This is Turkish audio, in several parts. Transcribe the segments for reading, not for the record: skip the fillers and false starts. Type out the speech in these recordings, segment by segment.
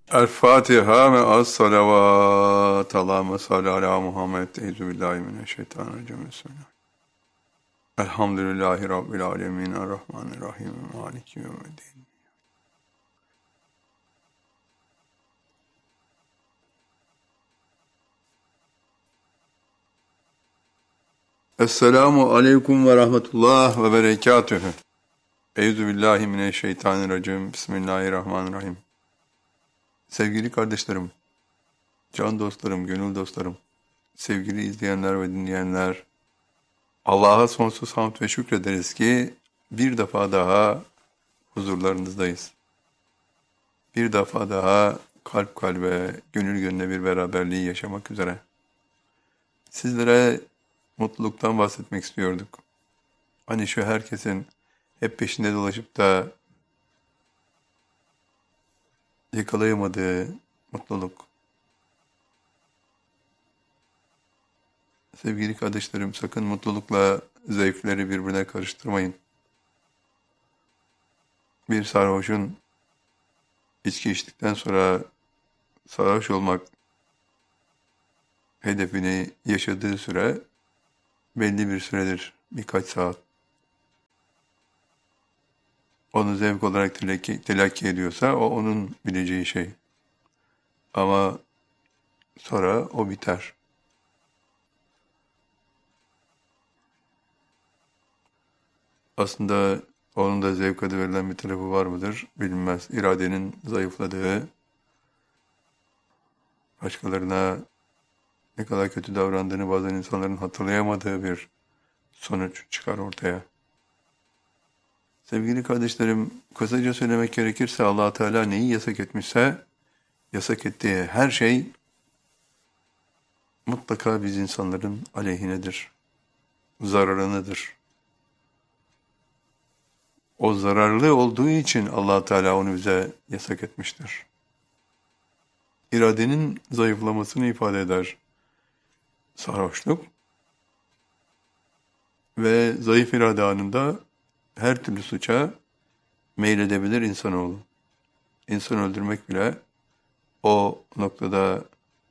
El-Fatiha ve as-salavat. Allahümme salli ala Muhammed. Euzubillahimineşşeytanirracim. Bismillah. Elhamdülillahi Rabbil alemin. Errahmanirrahim. Maliki yevmiddin. Esselamu aleyküm ve rahmetullah ve berekatühü. Euzubillahimineşşeytanirracim. Bismillahirrahmanirrahim. Sevgili kardeşlerim, can dostlarım, gönül dostlarım, sevgili izleyenler ve dinleyenler, Allah'a sonsuz hamd ve şükrederiz ki bir defa daha huzurlarınızdayız. Bir defa daha kalp kalbe, gönül gönüle bir beraberliği yaşamak üzere. Sizlere mutluluktan bahsetmek istiyorduk. Hani şu herkesin hep peşinde dolaşıp da yakalayamadığı mutluluk. Sevgili kardeşlerim, sakın mutlulukla zevkleri birbirine karıştırmayın. Bir sarhoşun içki içtikten sonra sarhoş olmak hedefini yaşadığı süre belli bir süredir, birkaç saat. Onu zevk olarak telakki ediyorsa o onun bileceği şey. Ama sonra o biter. Aslında onun da zevk adı verilen bir tarafı var mıdır bilinmez. İradenin zayıfladığı, başkalarına ne kadar kötü davrandığını bazen insanların hatırlayamadığı bir sonuç çıkar ortaya. Sevgili kardeşlerim, kısaca söylemek gerekirse Allah Teala neyi yasak etmişse, yasak ettiği her şey mutlaka biz insanların aleyhinedir, zararınadır. O zararlı olduğu için Allah Teala onu bize yasak etmiştir. İradenin zayıflamasını ifade eder sarhoşluk ve zayıf irade anında her türlü suça meyledebilir insanoğlu. İnsan öldürmek bile o noktada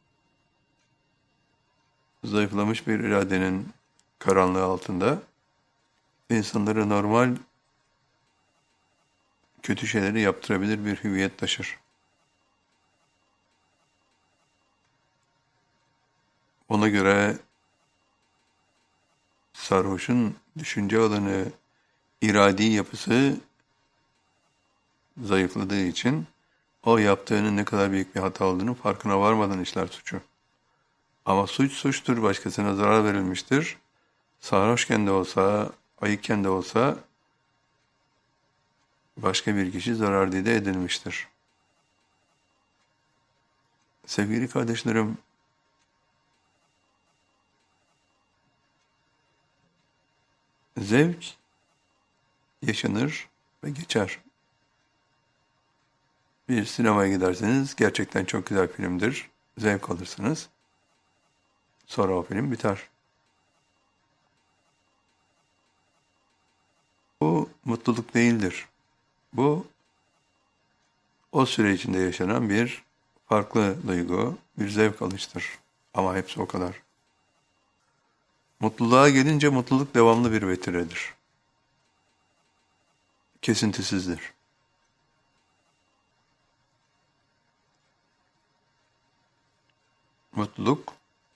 zayıflamış bir iradenin karanlığı altında insanları normal kötü şeyleri yaptırabilir bir hüviyet taşır. Ona göre sarhoşun düşünce alanı, iradi yapısı zayıfladığı için o yaptığının ne kadar büyük bir hata olduğunu farkına varmadan işler suçu. Ama suç suçtur, başkasına zarar verilmiştir. Sarhoşken de olsa, ayıkken de olsa başka bir kişi zarar dide edilmiştir. Sevgili kardeşlerim, zevk yaşanır ve geçer. Bir sinemaya giderseniz gerçekten çok güzel filmdir. Zevk alırsınız. Sonra o film biter. Bu mutluluk değildir. Bu o süre içinde yaşanan bir farklı duygu, bir zevk alıştır. Ama hepsi o kadar. Mutluluğa gelince mutluluk devamlı bir vetiredir. Kesintisizdir. Mutluluk,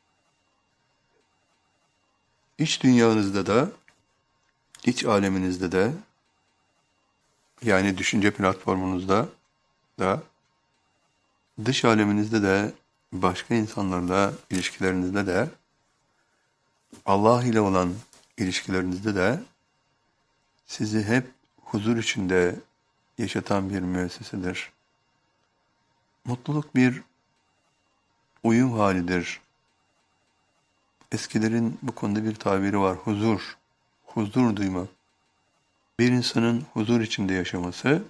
iç dünyanızda da, iç aleminizde de, yani düşünce platformunuzda da, dış aleminizde de, başka insanlarla ilişkilerinizde de, Allah ile olan ilişkilerinizde de sizi hep huzur içinde yaşatan bir müessesedir. Mutluluk bir uyum halidir. Eskilerin bu konuda bir tabiri var, huzur. Huzur duymak. Bir insanın huzur içinde yaşaması,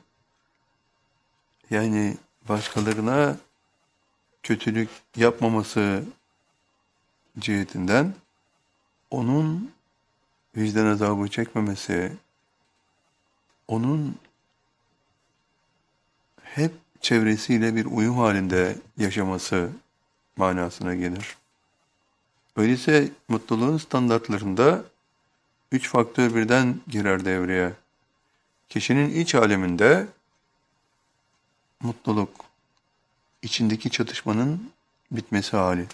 yani başkalarına kötülük yapmaması cihetinden onun vicdan azabı çekmemesi, onun hep çevresiyle bir uyum halinde yaşaması manasına gelir. Öyleyse mutluluğun standartlarında 3 faktör birden girer devreye. Kişinin iç aleminde mutluluk, içindeki çatışmanın bitmesi hali.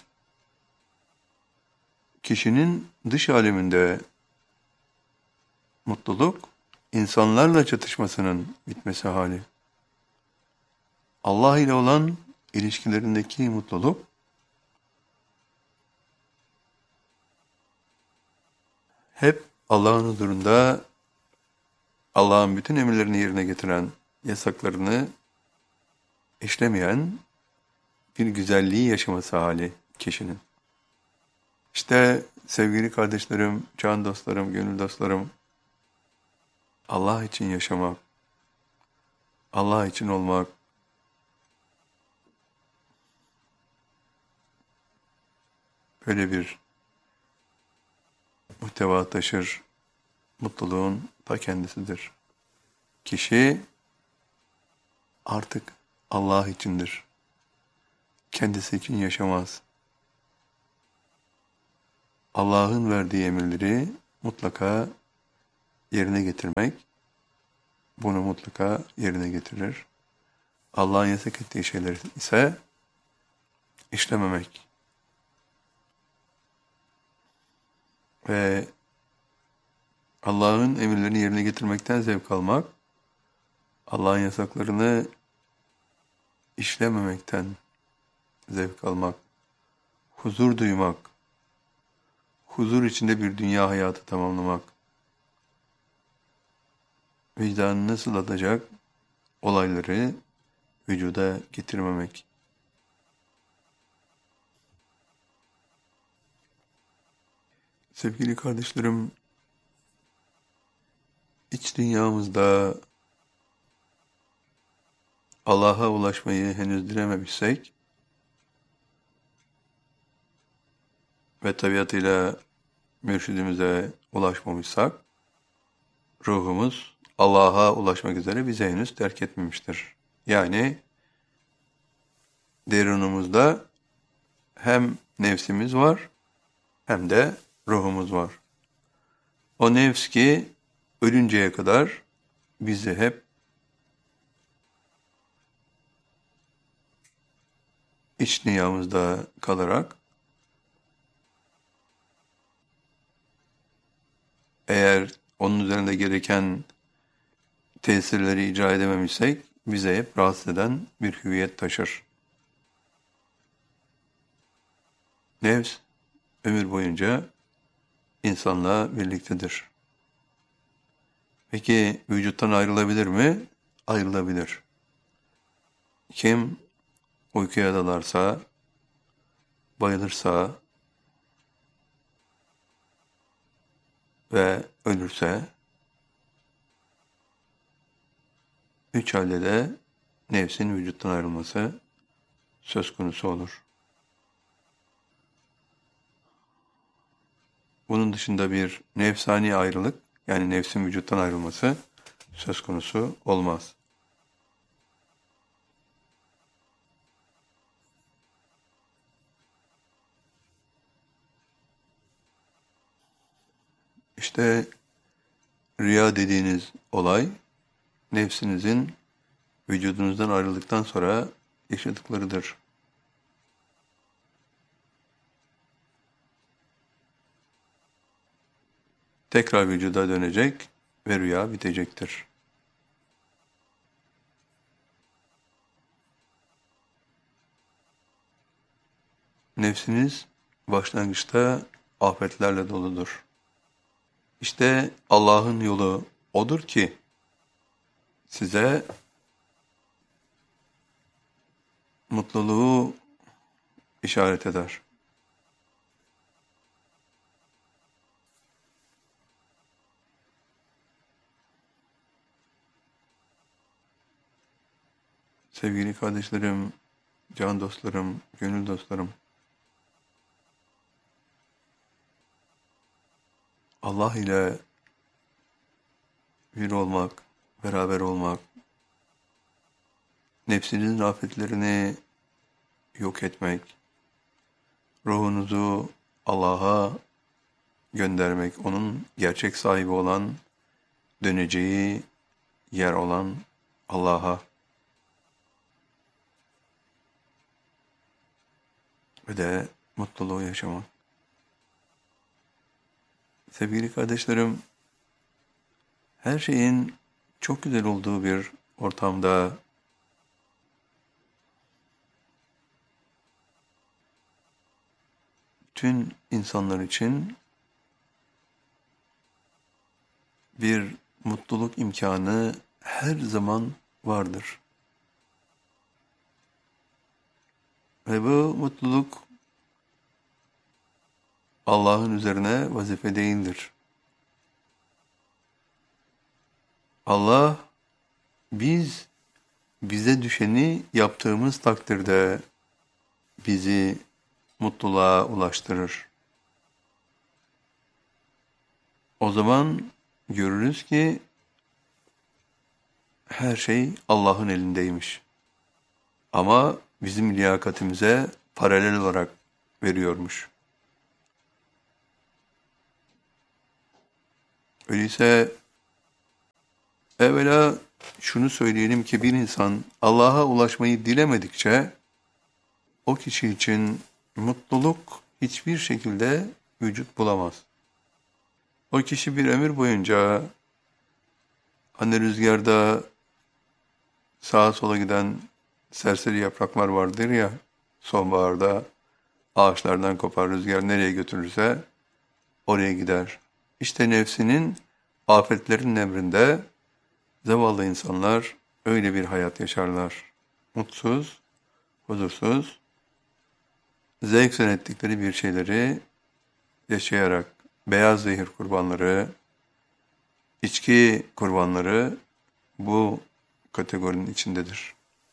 Kişinin dış aleminde mutluluk, insanlarla çatışmasının bitmesi hali. Allah ile olan ilişkilerindeki mutluluk, hep Allah'ın huzurunda Allah'ın bütün emirlerini yerine getiren, yasaklarını işlemeyen bir güzelliği yaşaması hali kişinin. İşte sevgili kardeşlerim, can dostlarım, gönül dostlarım, Allah için yaşamak, Allah için olmak, böyle bir muhteva taşır, mutluluğun ta kendisidir. Kişi artık Allah içindir. Kendisi için yaşamaz. Allah'ın verdiği emirleri mutlaka yerine getirmek, bunu mutlaka yerine getirir. Allah'ın yasak ettiği şeyler ise işlememek ve Allah'ın emirlerini yerine getirmekten zevk almak, Allah'ın yasaklarını işlememekten zevk almak, huzur duymak, huzur içinde bir dünya hayatı tamamlamak, vicdanını sılatacak olayları vücuda getirmemek. Sevgili kardeşlerim, iç dünyamızda Allah'a ulaşmayı henüz dilememişsek ve tabiatıyla mürşidimize ulaşmamışsak, ruhumuz Allah'a ulaşmak üzere bizi henüz terk etmemiştir. Yani derinimizde hem nefsimiz var hem de ruhumuz var. O nefs ki ölünceye kadar bizi hep iç dünyamızda kalarak, eğer onun üzerinde gereken tesirleri icra edememişsek, bize hep rahatsız eden bir hüviyet taşır. Nefs, ömür boyunca insanla birliktedir. Peki vücuttan ayrılabilir mi? Ayrılabilir. Kim uykuya dalarsa, bayılırsa ve ölürse, 3 halde de nefsin vücuttan ayrılması söz konusu olur. Bunun dışında bir nefsani ayrılık, yani nefsin vücuttan ayrılması söz konusu olmaz. İşte rüya dediğiniz olay, nefsinizin vücudunuzdan ayrıldıktan sonra yaşadıklarıdır. Tekrar vücuda dönecek ve rüya bitecektir. Nefsiniz başlangıçta afetlerle doludur. İşte Allah'ın yolu odur ki size mutluluğu işaret eder. Sevgili kardeşlerim, can dostlarım, gönül dostlarım, Allah ile bir olmak, beraber olmak, nefsinizin afetlerini yok etmek, ruhunuzu Allah'a göndermek, onun gerçek sahibi olan, döneceği yer olan Allah'a ve de mutluluğu yaşamak. Sevgili kardeşlerim, her şeyin çok güzel olduğu bir ortamda bütün insanlar için bir mutluluk imkanı her zaman vardır. Ve bu mutluluk Allah'ın üzerine vazife değildir. Allah bize düşeni yaptığımız takdirde bizi mutluluğa ulaştırır. O zaman görürüz ki her şey Allah'ın elindeymiş. Ama bizim liyakatimize paralel olarak veriyormuş. Öyleyse evvela şunu söyleyelim ki bir insan Allah'a ulaşmayı dilemedikçe o kişi için mutluluk hiçbir şekilde vücut bulamaz. O kişi bir ömür boyunca hani rüzgarda sağa sola giden serseri yapraklar vardır ya, sonbaharda ağaçlardan kopar, rüzgar nereye götürürse oraya gider. İşte nefsinin afetlerin emrinde zavallı insanlar öyle bir hayat yaşarlar. Mutsuz, huzursuz, zevk zannettikleri bir şeyleri yaşayarak beyaz zehir kurbanları, içki kurbanları bu kategorinin içindedir.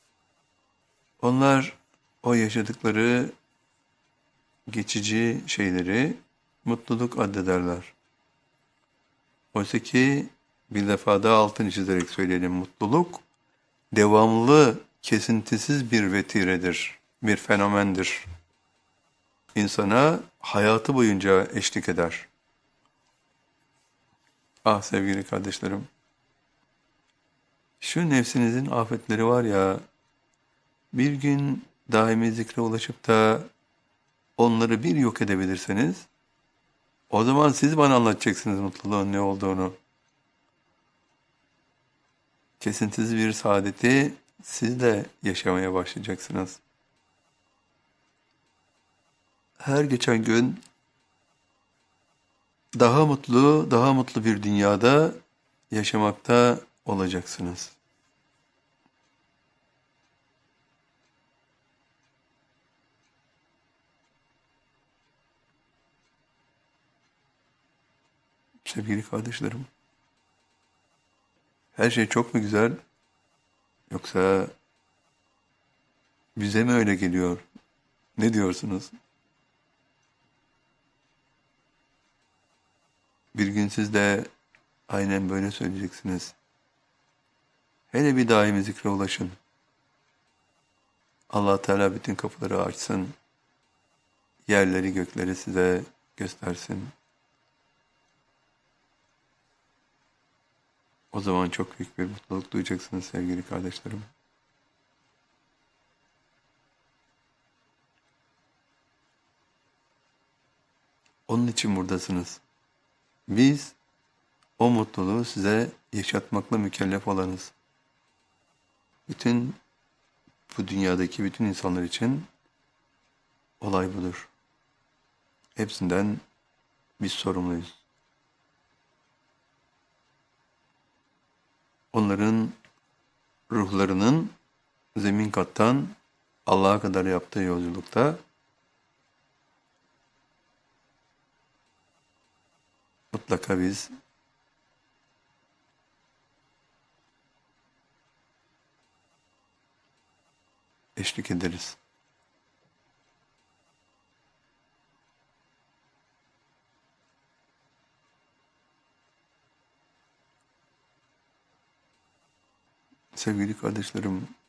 Onlar o yaşadıkları geçici şeyleri mutluluk addederler. Oysa ki bir defa daha altını çizerek söyleyelim, mutluluk devamlı, kesintisiz bir vetiredir, bir fenomendir. İnsana hayatı boyunca eşlik eder. Ah sevgili kardeşlerim, şu nefsinizin afetleri var ya, bir gün daimi zikre ulaşıp da onları bir yok edebilirseniz, o zaman siz bana anlatacaksınız mutluluğun ne olduğunu. Kesintisiz bir saadeti siz de yaşamaya başlayacaksınız. Her geçen gün daha mutlu bir dünyada yaşamakta olacaksınız. Sevgili kardeşlerim, her şey çok mu güzel, yoksa bize mi öyle geliyor? Ne diyorsunuz? Bir gün siz de aynen böyle söyleyeceksiniz. Hele bir daimi zikre ulaşın. Allah Teala bütün kapıları açsın. Yerleri gökleri size göstersin. O zaman çok büyük bir mutluluk duyacaksınız sevgili kardeşlerim. Onun için buradasınız. Biz o mutluluğu size yaşatmakla mükellef olanız. Bütün bu dünyadaki bütün insanlar için olay budur. Hepsinden biz sorumluyuz. Onların ruhlarının zemin kattan Allah'a kadar yaptığı yolculukta mutlaka biz eşlik ederiz. Sevgili kardeşlerim,